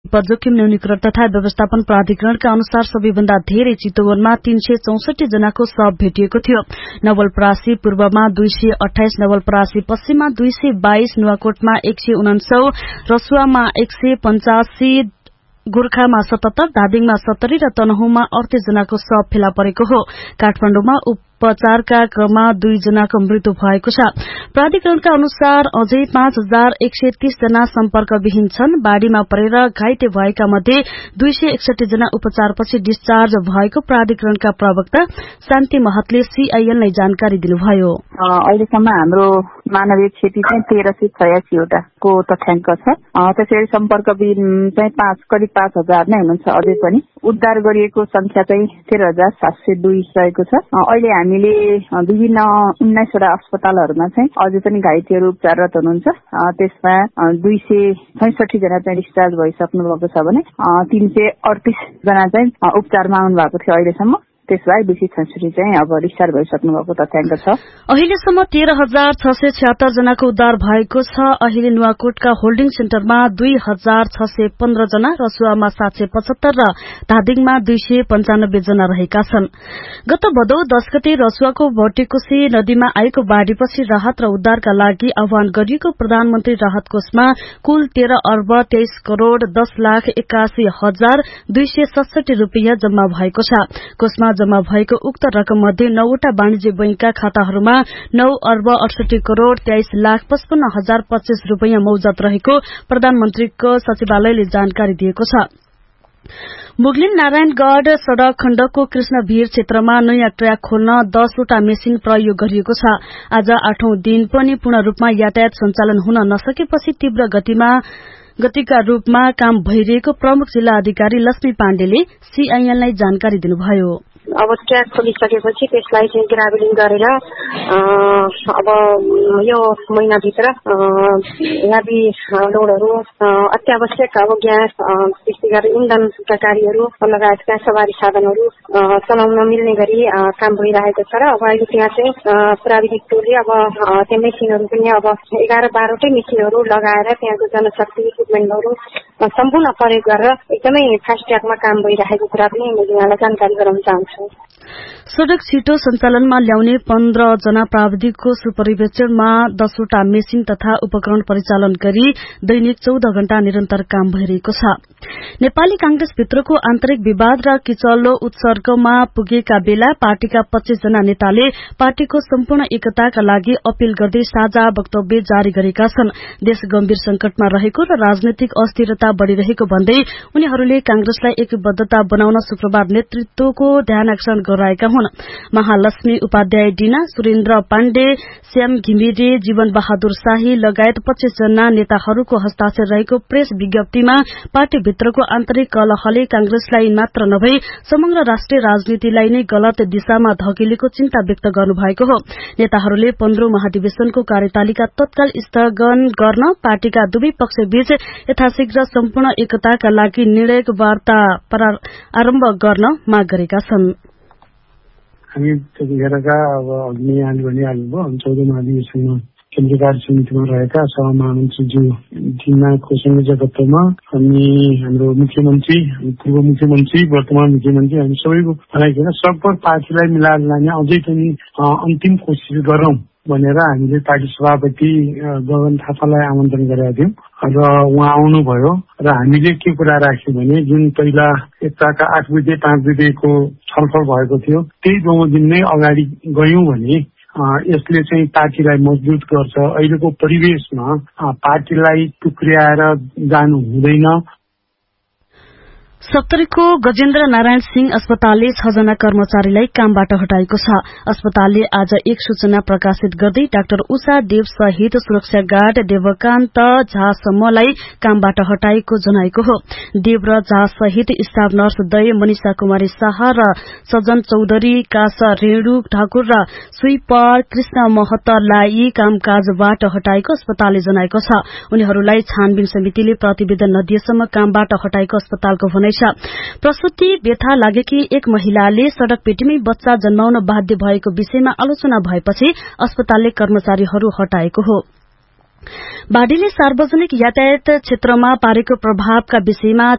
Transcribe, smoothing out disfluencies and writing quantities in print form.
जोखिम न्यूनीकरण तथा व्यवस्थापन प्राधिकरणका अनुसार सबैभन्दा धेरै चितवनमा 364 जनाको शव भेटिएको थियो। नवलपरासी पूर्वमा 228, नवलपरासी पश्चिममा 222, नुवाकोटमा 149, रसुवामा 185, गोर्खामा 77, धादिङमा 70 र तनहुँमा 38 जनाको शव फेला परेको हो। काठमाडौँमा उपचारका क्रममा 2 जनाको मृत्यु भएको छ। प्राधिकरणका अनुसार अझै 5130 जना सम्पर्कविहीन छन्। बाढ़ीमा परेर घाइते भएका मध्ये 261 जना उपचारपछि डिस्चार्ज भएको प्राधिकरणका प्रवक्ता शान्ति महतले सीआईएललाई जानकारी दिनुभयो। अहिलेसम्म हाम्रो मानवीय क्षति चाहिँ 1386 वटाको तथ्याङ्क छ। त्यसैगरी सम्पर्कविहीन चाहिँ करिब 5000 नै हुनुहुन्छ। अझै पनि उद्धार गरिएको संख्या चाहिँ 13702 रहेको छ। अहिले हामीले विभिन्न 19 वटा अस्पतालहरूमा चाहिँ अझै पनि घाइतेहरू उपचाररत हुनुहुन्छ। त्यसमा 266 जना चाहिँ डिस्चार्ज भइसक्नु भएको छ भने 338 जना चाहिँ उपचारमा आउनु भएको थियो अहिलेसम्म। त्यसबाहेक 266 चाहिँ अब डिस्चार्ज भइसक्नु भएको तथ्याङ्क छ। अहिलेसम्म 13676 जनाको उद्धार भएको छ। अहिले नुवाकोटका होल्डिङ सेन्टरमा 2615 जना, रसुवामा 775 र धादिङमा 295 जना रहेका छन्। गत भदौ 10 गते रसुवाको भटेकोशी नदीमा आएको बाढ़ीपछि राहत र उद्धारका लागि आह्वान गरिएको प्रधानमन्त्री राहत कोषमा कुल 13 अर्ब 23 करोड़ 10,81,267 रूपियाँ जम्मा भएको छ। कोषमा जम्मा भएको उक्त रकम मध्ये 9 वटा वाणिज्य बैंकका खाताहरूमा 9 अर्ब 68 करोड़ 23,55,025 रूपियाँ मौजूद रहेको प्रधानमन्त्रीको सचिवालयले जानकारी दिएको छ। मुगलिन नारायणगढ़ सड़क खण्डको कृष्णभीर क्षेत्रमा नयाँ ट्र्याक खोल्न 10 वटा मेसिन प्रयोग गरिएको छ। आज 8औं दिन पनि पूर्ण रूपमा यातायात सञ्चालन हुन नसकेपछि तीव्र गतिका रूपमा काम भइरहेको प्रमुख जिल्ला अधिकारी लक्ष्मी पाण्डेले सीआईएललाई जानकारी दिनुभयो। अब ट्र्याक खोलिसकेपछि त्यसलाई चाहिँ ग्राभलिङ गरेर अब यो महिनाभित्र हेभी लोडहरू अत्यावश्यक अब ग्यास त्यस्तै गरी इन्धनका गाडीहरू लगायतका सवारी साधनहरू चलाउन मिल्ने गरी काम भइरहेको छ र अब अहिले त्यहाँ चाहिँ प्राविधिक टोलले अब त्यो मेसिनहरू पनि अब 11-12 वटै मेसिनहरू लगाएर त्यहाँको जनशक्ति इक्विपमेन्टहरू सम्पूर्ण प्रयोग गरेर एकदमै फास्ट ट्र्याकमा काम भइरहेको कुरा पनि मैले यहाँलाई जानकारी गराउन चाहन्छु। सड़क छिटो सञ्चालनमा ल्याउने 15 जना प्राविधिकको सुपरिवेक्षणमा 10 वटा मेसिन तथा उपकरण परिचालन गरी दैनिक 14 घण्टा निरन्तर काम भइरहेको छ। नेपाली कांग्रेस भित्रको आन्तरिक विवाद र किचल्लो उत्सर्गमा पुगेका बेला पार्टीका 25 जना नेताले पार्टीको सम्पूर्ण एकताका लागि अपील गर्दै साझा वक्तव्य जारी गरेका छन्। देश गम्भीर संकटमा रहेको र राजनैतिक अस्थिरता बढ़िरहेको भन्दै उनीहरूले कांग्रेसलाई एकबद्धता बनाउन शुक्रबार नेतृत्वको ध्यानाकर्षण गराएका हुन्। महालक्ष्मी उपाध्याय डिना, सुरेन्द्र पाण्डे, श्याम घिमिरे, जीवन बहादुर शाही लगायत 25 जना नेताहरूको हस्ताक्षर रहेको प्रेस विज्ञप्तिमा पार्टीभित्रको आन्तरिक कलहले कांग्रेसलाई मात्र नभई समग्र राष्ट्रिय राजनीतिलाई नै गलत दिशामा धकेलेको चिन्ता व्यक्त गर्नुभएको हो। नेताहरूले 15औं महाधिवेशनको कार्यतालिका तत्काल स्थगन गर्न पार्टीका दुवै पक्षबीच यथाशीघ्र सम्पूर्ण एकताका लागि निर्णायक वार्ता आरम्भ गर्न माग गरेका छन्। हामी त्यतिखेरका अब अग्नि आली भनिहाल्नुभयो 14औं महाधिवेशनमा केन्द्रीय कार्य समितिमा रहेका सहमहामन्त्रीज्यू दिनाको संयोजकत्वमा अनि हाम्रो मुख्यमन्त्री, पूर्व मुख्यमन्त्री, वर्तमान मुख्यमन्त्री हामी सबैको भनाइकन सबको पार्टीलाई मिलाएर लाने अझै पनि अन्तिम कोसिस गरौं भनेर हामीले पार्टी सभापति गगन थापालाई आमन्त्रण गरेका थियौं र उहाँ आउनुभयो र हामीले के कुरा राख्यौं भने जुन पहिला एकताका 8 बुँदे 5 बुँदेको छलफल भएको थियो त्यही बमोजिम नै अगाडि गयौं भने यसले चाहिँ पार्टीलाई मजबुत गर्छ। अहिलेको परिवेशमा पार्टीलाई टुक्र्याएर जानु हुँदैन। सप्तरीको गजेन्द्र नारायण सिंह अस्पतालले 6 जना कर्मचारीलाई कामबाट हटाएको छ। अस्पतालले आज एक सूचना प्रकाशित गर्दै डाक्टर उषा देव सहित सुरक्षा गार्ड देवकान्त झासम्मलाई कामबाट हटाएको जनाएको हो। देव र झा सहित स्टाफ नर्स दय मनिषा कुमारी शाह र सजन चौधरी, कास रेणु ठाकुर र स्वीपर कृष्ण महतलाई कामकाजबाट हटाएको अस्पतालले जनाएको छ। उनीहरूलाई छानबिन समितिले प्रतिवेदन नदिएसम्म कामबाट हटाएको अस्पतालको भनाइ छ। प्रसूति व्यथा लागेकी एक महिलाले सड़क पेटीमै बच्चा जन्माउन बाध्य भएको विषयमा आलोचना भएपछि अस्पतालले कर्मचारीहरू हटाएको हो। बाढ़ीले सार्वजनिक यातायात क्षेत्रमा पारेको प्रभावका विषयमा